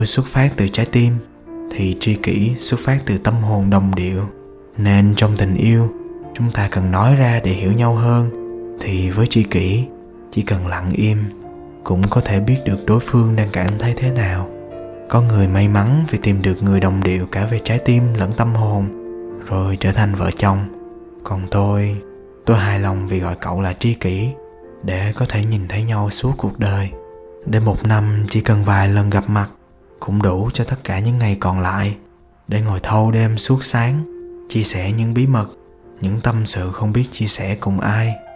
tôi xuất phát từ trái tim thì tri kỷ xuất phát từ tâm hồn đồng điệu. Nên trong tình yêu, chúng ta cần nói ra để hiểu nhau hơn. Thì với tri kỷ, chỉ cần lặng im cũng có thể biết được đối phương đang cảm thấy thế nào. Có người may mắn vì tìm được người đồng điệu cả về trái tim lẫn tâm hồn, rồi trở thành vợ chồng. Còn tôi hài lòng vì gọi cậu là tri kỷ, để có thể nhìn thấy nhau suốt cuộc đời. Để một năm chỉ cần vài lần gặp mặt cũng đủ cho tất cả những ngày còn lại, để ngồi thâu đêm suốt sáng, chia sẻ những bí mật, những tâm sự không biết chia sẻ cùng ai.